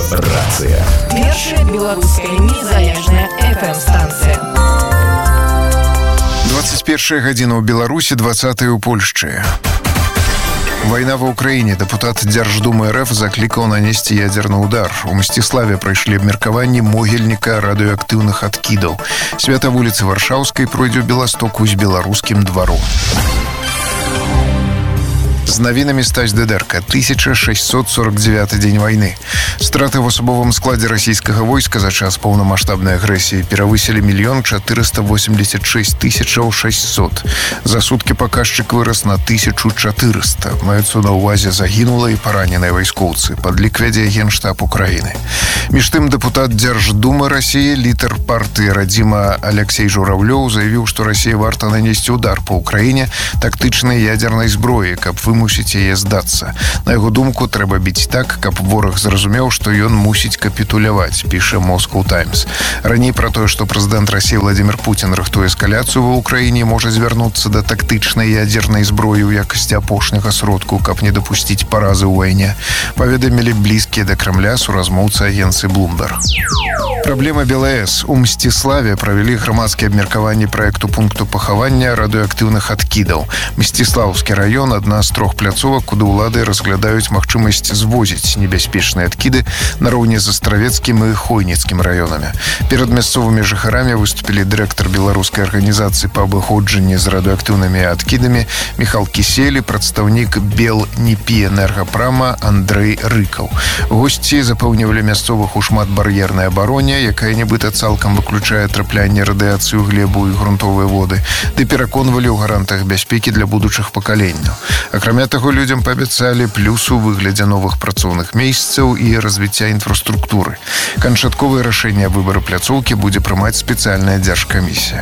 Рацыя. Першая беларуская незалежная FM-станцыя. 21 гадзіна ў Беларусі, 20 у Польшчы. Вайна ва ўкраіне. Дэпутат Дзярждумы РФ заклікаў нанесці ядзерны ўдар. У Мсціславе прайшлі абмеркаванні могільніка радыеактыўных адкідаў. Свята вуліцы Варшаўскай пройдзе ў Беластоку з беларускім дваром. З навінамі Стась Дыдэрка. 1649 дзень вайны. Страты ў асабовым складзе расійскага войска за час поўнамаштабнай агрэсіі перавысілі 1 486 600. За суткі паказчык вырас на 1400. Маюцца на ўвазе загінула і параненыя вайскоўцы. Падлік вядзе Генштаб Украіны. Між тым, дэпутат Дзярждумы Расіі, лідар партыі «Радзіма» Алексей Журавлёў заявіў, што Расія варта нанесці ўдар па Украіне тактычнай ядзернай зброі, каб вымусіць яе здацца. На яго думку, трэба біць так, каб вораг зразумеў, што ён мусіць капітуляваць, піша Moscow Times. Раней пра тое, што прэзідэнт Расіі Владзімір Пуцін рыхтуе эскаляцыю ва ўкраіне, можа звярнуцца да тактычнай ядзернай зброі ў якасці апошняга сродку, каб не дапусціць паразы ў вайне, паведамілі блізкія да Крамля суразмоўцы агенцыі Bloomberg. Праблема БелАЭС. У Мсціславе правялі грамадскія абмеркаванні праекту пункту пахавання радыеактыўных адкідаў. Мсціслаўскі раён – адна з 3 пляцовак, куды ўлады разглядаюць магчымасць звозіць небяспечныя адкіды нароўні з астравецкім і хойніцкім раёнамі. Перад мясцовымі жыхарамі выступілі дырэктар беларускай арганізацыі па абыходжанні з радыеактыўнымі адкідамі Міхал Кісель і прадстаўнік Белніпі энергапрама Андрэй Рыкаў. Госці запэўнівалі мясцовых у шматбар'ернай абароне, якая нібыта цалкам выключае траплянне радыяцыю глебу і грунтовыя воды, ды пераконвалі ў гарантах бяспекі для будучых пакаленняў. Акрамя таго, людзям паабяцалі плюс у выглядзе новых працоўных месцаў і развіцця інфраструктуры. Канчатковае рашэнне выбару пляцоўкі будзе прымаць спецыяльная дзяржкамісія.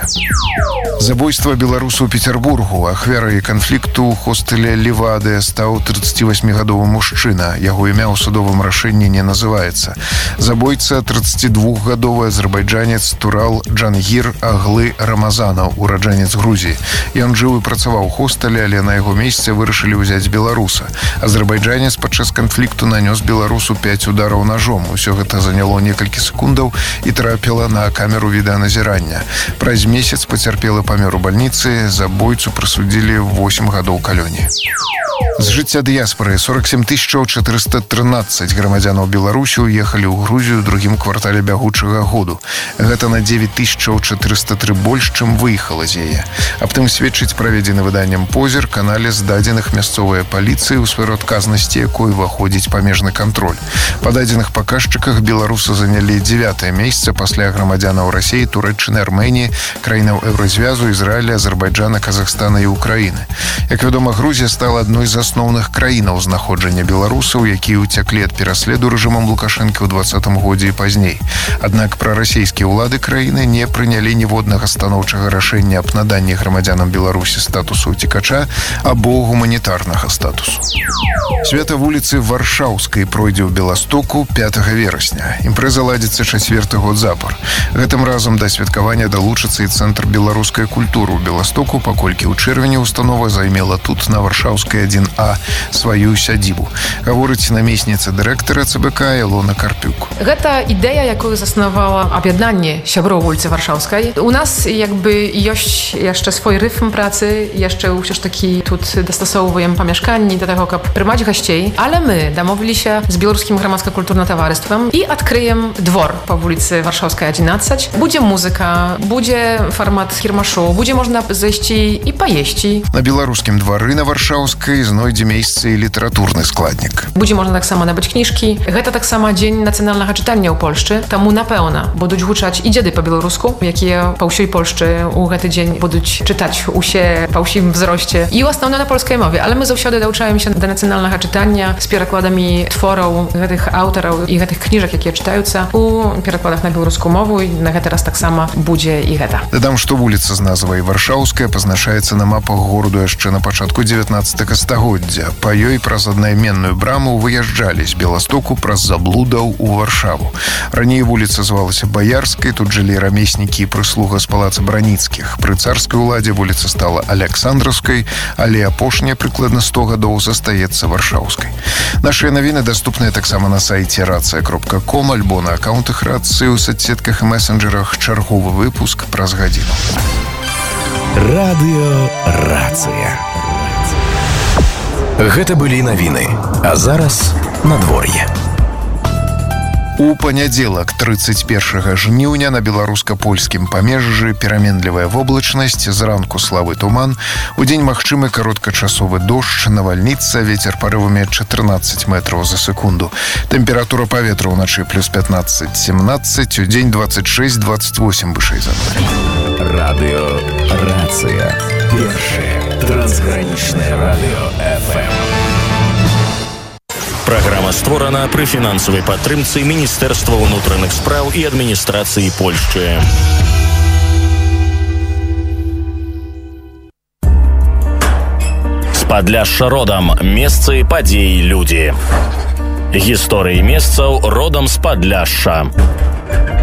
Забойства беларуса ў Петербургу. Ахвярай канфлікту ў хостэле Левады стаў 38-гадовы мужчына. Яго імя ў судовым рашэнні не называецца. Забойца 32-гадовы азербайджанец Турал Джангир Аглы Рамазанаў, ураджанец Грузіі. Ён жыў і працаваў у хостэле, але на яго месцы вырашылі ўзяць беларуса. Азербайджанец падчас канфлікту нанёс беларусу 5 удараў ножом. Усё гэта заняло некалькі секундаў і трапіла на камеру відэаназірання. Праз месяц пацярпелы памёр у бальніцы, забойцу прысудзілі 8 гадоў калоніі. З жыцця дыяспары 47 413 грамадзянаў Беларусі уехалі ў Грузію ў другім квартале бягучага году. Гэта на 9403 больш, чым выехала з яе. Аб тым сведчыць праведзены выданнем позірк аналіз дадзеных мясцовай паліцыі, у сферу адказнасці якой уваходзіць памежны кантроль. Па дадзеных паказчыках беларусы занялі 9-е месца пасля грамадзянаў Расіі, Турэччыны, Арменіі, краінаў Еўразвязу, Ізраіля, Азербайджана, Казахстана і Украіны. Як вядома, Грузія стала адной з асноўных краінаў знаходжання беларусаў, якія ўцяклі ад пераследу рэжымам Лукашэнкі ў 20-м годзе і пазней. Аднак прарасійскія ўлады краіны не прынялі ніводнага станоўчага рашэння аб наданні грамадзянам Беларусі статусу уцекача або гуманітарнага статусу. Свята вуліцы Варшаўскай пройдзе ў Беластоку 5 верасня. Імпрэза ладзіцца 4-й год запар. Гэтым разам да святкавання далучыцца і цэнтр беларускай культуры ў Беластоку, паколькі ў чэрвені установа займела тут на Варшаўскай 1А сваю сядзібу. Гаворыць намесніца дырэктара ЦБК Ілона Карпюк. Гэта ідэя, якую заснавала аб'яднанне сяброў вуліцы Варшаўскай. У нас ёсць яшчэ свой рытм працы, яшчэ ўсё ж такі тут дастасоўваем памяшканні да таго, каб прымаць гасцей, але мы дамовіліся з беларускім грамадска-культурным таварыствам і адкрыем двор па вуліцы Варшаўскай 11. Будзе музыка, будзе фармат кірмашоў, будзе можна зайсці і паесці. На беларускім двары на Варшаўскай знойдзе месца і літаратурны складнік. Будзе можна таксама набыць кніжкі. Гэта таксама дзень нацыянальнага чытання ў Польшчы, таму, напэўна, будуць гучаць і дзеды па-беларуску, якія па ўсёй Польшчы ў гэты дзень будуць чытаць усе па ўсім взросце і ў асноўна на польскай мове. Але мы заўсёды далучаемся да нацыянальнага чытання з перакладамі твораў гэтых аўтараў і гэтых кніжак, якія чытаюцца у перакладах на беларускую мову, і на гэты раз таксама будзе і гэта. Дадам, што вуліца з назвай Варшаўская пазначаецца на мапах гораду яшчэ на пачатку 19 стагоддзя. Па ёй праз аднайменную браму выязджалі з Беластоку праз заблудаў у Варшаву. Раней вуліца звалася Баярскай, тут жылі рамеснікі і прыслуга з палаца Браніцкіх. Пры царскай уладзе вуліца стала Александраўскай, але апошняя прыкладае прыкладна 100 гадоў застаецца варшаўскай. Нашыя навіны даступныя таксама на сайце racja.com альбо на аккаунтах рацыі ў соцсетках і месенджерах. Чарговы выпуск праз гадзіну. Радыё Рацыя. Гэта былі навіны, а зараз надвор'е. У панядзелак 31 жніўня на беларуска-польскім памежжы пераменлівая воблачнасць, зранку слабы туман, удзень магчымы кароткачасовы дождж, навальніца, вецер парывамі 14 метраў за секунду. Тэмпература паветра ўначы плюс 15-17, удзень 26-28 вышэй за нуль. Радыё Рацыя. Першае трансгранічнае радыё FM. Праграма створана пры фінансавай падтрымцы Міністэрства ўнутраных спраў і адміністрацыі Польшчы. З Падляшша родам. Месцы, падзеі, людзі. Гісторыі месцаў родам з Падляшша.